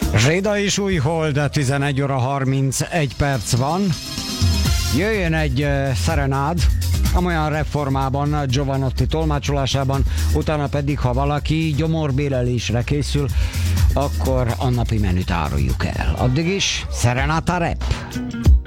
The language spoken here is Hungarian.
Zséda és Újhold, 11 óra 31 perc van. Jöjjön egy szerenád, amolyan rap formában, Giovanotti tolmácsolásában, utána pedig, ha valaki gyomorbélelésre készül, akkor a napi menüt áruljuk el. Addig is, Serenata Rap!